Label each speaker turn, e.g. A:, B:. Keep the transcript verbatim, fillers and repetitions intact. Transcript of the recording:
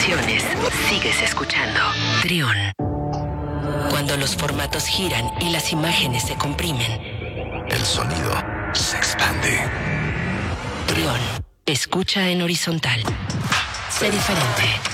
A: canciones, sigues escuchando Trión. Cuando los formatos giran y las imágenes se comprimen,
B: el sonido se expande.
A: Trión. Escucha en horizontal. Sé diferente.